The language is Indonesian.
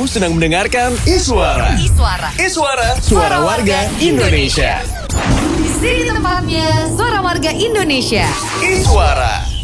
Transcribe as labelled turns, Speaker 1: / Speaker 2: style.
Speaker 1: Kamu sedang mendengarkan Iswara.
Speaker 2: Iswara.
Speaker 1: Iswara, suara warga Indonesia.
Speaker 2: Di sini tempatnya suara warga Indonesia.
Speaker 1: Iswara.